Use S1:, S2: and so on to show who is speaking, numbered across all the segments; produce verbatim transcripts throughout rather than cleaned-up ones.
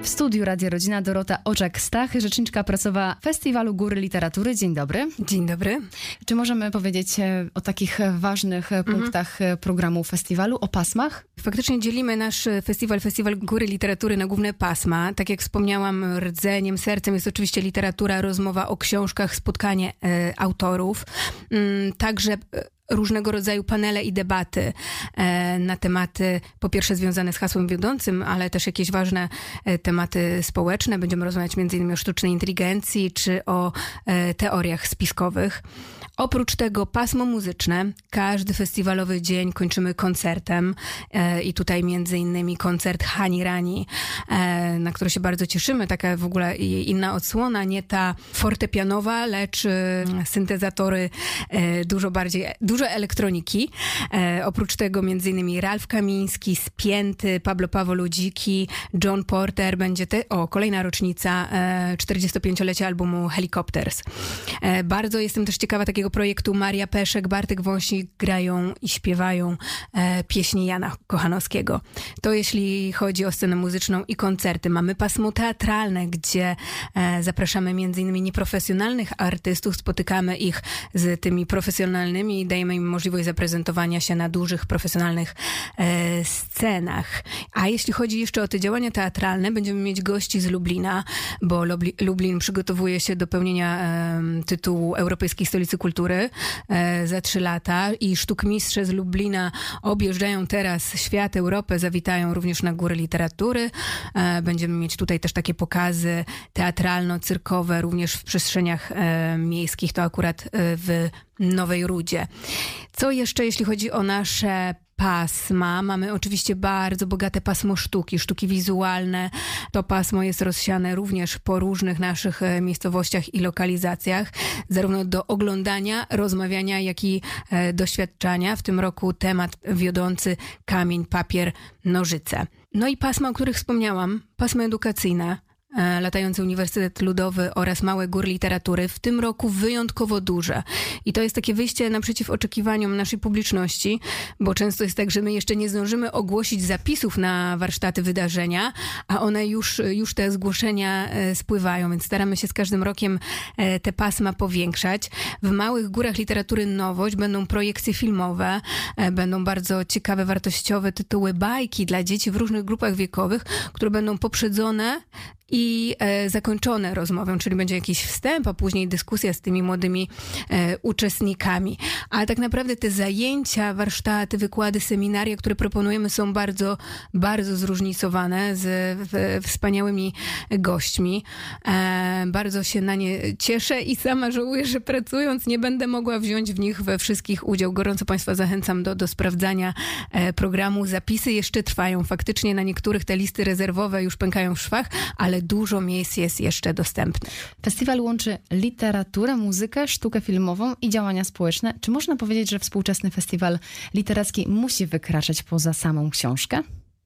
S1: W studiu Radia Rodzina Dorota Oczak-Stach, rzeczniczka prasowa Festiwalu Góry Literatury. Dzień dobry.
S2: Dzień dobry.
S1: Czy możemy powiedzieć o takich ważnych mhm. punktach programu festiwalu, o pasmach?
S2: Faktycznie dzielimy nasz festiwal, Festiwal Góry Literatury na główne pasma. Tak jak wspomniałam, rdzeniem, sercem jest oczywiście literatura, rozmowa o książkach, spotkanie e, autorów. Mm, także e, różnego rodzaju panele i debaty e, na tematy, po pierwsze związane z hasłem wiodącym, ale też jakieś ważne e, tematy społeczne. Będziemy rozmawiać między innymi o sztucznej inteligencji czy o e, teoriach spiskowych. Oprócz tego pasmo muzyczne. Każdy festiwalowy dzień kończymy koncertem e, i tutaj między innymi koncert Hani Rani, e, na który się bardzo cieszymy. Taka w ogóle inna odsłona, nie ta fortepianowa, lecz e, syntezatory e, dużo bardziej, dużo elektroniki. E, oprócz tego między innymi Ralf Kamiński, Spięty, Pablo Pawoludziki, John Porter. Będzie te, o, kolejna rocznica e, czterdziestopięciolecia albumu Helicopters. E, bardzo jestem też ciekawa takiego projektu Maria Peszek, Bartek Wąsik grają i śpiewają e, pieśni Jana Kochanowskiego. To jeśli chodzi o scenę muzyczną i koncerty. Mamy pasmo teatralne, gdzie e, zapraszamy między innymi nieprofesjonalnych artystów, spotykamy ich z tymi profesjonalnymi i dajemy im możliwość zaprezentowania się na dużych, profesjonalnych e, scenach. A jeśli chodzi jeszcze o te działania teatralne, będziemy mieć gości z Lublina, bo Lubli- Lublin przygotowuje się do pełnienia e, tytułu Europejskiej Stolicy Kultury e, za trzy lata i sztukmistrze z Lublina objeżdżają teraz świat, Europę, zawitają również na Góry Literatury. E, będziemy mieć tutaj też takie pokazy teatralno-cyrkowe, również w przestrzeniach e, miejskich, to akurat e, w Nowej Rudzie. Co jeszcze, jeśli chodzi o nasze pasma? Mamy oczywiście bardzo bogate pasmo sztuki, sztuki wizualne. To pasmo jest rozsiane również po różnych naszych miejscowościach i lokalizacjach, zarówno do oglądania, rozmawiania, jak i e, doświadczania. W tym roku temat wiodący kamień, papier, nożyce. No i pasma, o których wspomniałam, pasmo edukacyjne, Latający Uniwersytet Ludowy oraz Małe Góry Literatury, w tym roku wyjątkowo duże. I to jest takie wyjście naprzeciw oczekiwaniom naszej publiczności, bo często jest tak, że my jeszcze nie zdążymy ogłosić zapisów na warsztaty, wydarzenia, a one już, już te zgłoszenia spływają, więc staramy się z każdym rokiem te pasma powiększać. W Małych Górach Literatury nowość, będą projekcje filmowe, będą bardzo ciekawe, wartościowe tytuły, bajki dla dzieci w różnych grupach wiekowych, które będą poprzedzone i e, zakończone rozmową, czyli będzie jakiś wstęp, a później dyskusja z tymi młodymi e, uczestnikami. Ale tak naprawdę te zajęcia, warsztaty, wykłady, seminaria, które proponujemy, są bardzo, bardzo zróżnicowane z w, wspaniałymi gośćmi. E, bardzo się na nie cieszę i sama żałuję, że pracując nie będę mogła wziąć w nich we wszystkich udział. Gorąco Państwa zachęcam do, do sprawdzania e, programu. Zapisy jeszcze trwają. Faktycznie na niektórych te listy rezerwowe już pękają w szwach, ale dużo miejsc jest jeszcze dostępnych.
S1: Festiwal łączy literaturę, muzykę, sztukę filmową i działania społeczne. Czy można powiedzieć, że współczesny festiwal literacki musi wykraczać poza samą książkę?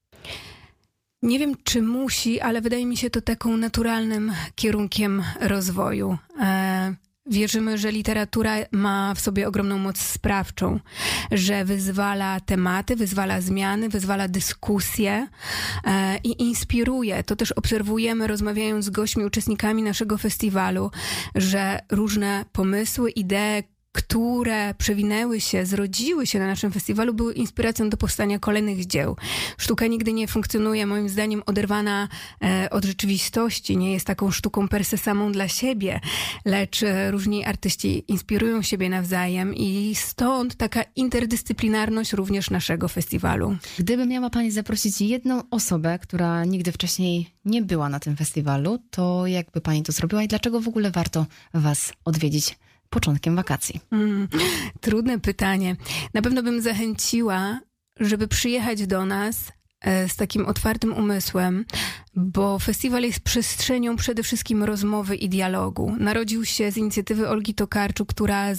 S2: Nie wiem, czy musi, ale wydaje mi się to taką naturalnym kierunkiem rozwoju. E- Wierzymy, że literatura ma w sobie ogromną moc sprawczą, że wyzwala tematy, wyzwala zmiany, wyzwala dyskusje e, i inspiruje. To też obserwujemy, rozmawiając z gośćmi, uczestnikami naszego festiwalu, że różne pomysły, idee, które przewinęły się, zrodziły się na naszym festiwalu, były inspiracją do powstania kolejnych dzieł. Sztuka nigdy nie funkcjonuje, moim zdaniem, oderwana e, od rzeczywistości. Nie jest taką sztuką per se samą dla siebie, lecz e, różni artyści inspirują siebie nawzajem i stąd taka interdyscyplinarność również naszego festiwalu.
S1: Gdyby miała Pani zaprosić jedną osobę, która nigdy wcześniej nie była na tym festiwalu, to jakby Pani to zrobiła i dlaczego w ogóle warto Was odwiedzić początkiem wakacji?
S2: Mm, trudne pytanie. Na pewno bym zachęciła, żeby przyjechać do nas e, z takim otwartym umysłem, bo festiwal jest przestrzenią przede wszystkim rozmowy i dialogu. Narodził się z inicjatywy Olgi Tokarczuk, która